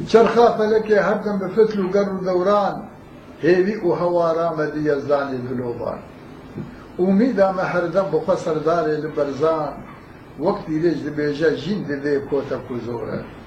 چرخا فەلەکێ هەردەم بە فتل و گەڕ و دەوران هێوی و هەوارامەدی یەزدانی دلۆبان ئومیدامە هەردەم بخوا سەردارێ لە بەرزان وەک دیرێژ دەبێژە ژین دەدێ کۆتە کوزۆرە